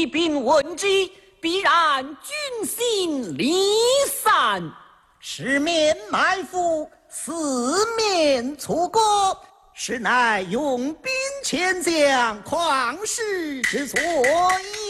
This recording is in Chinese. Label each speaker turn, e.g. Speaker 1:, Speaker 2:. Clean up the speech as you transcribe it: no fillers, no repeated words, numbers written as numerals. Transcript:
Speaker 1: 起兵问之，必然军心离散，
Speaker 2: 十面埋伏，四面出国，实乃用兵遣将，旷世之所以。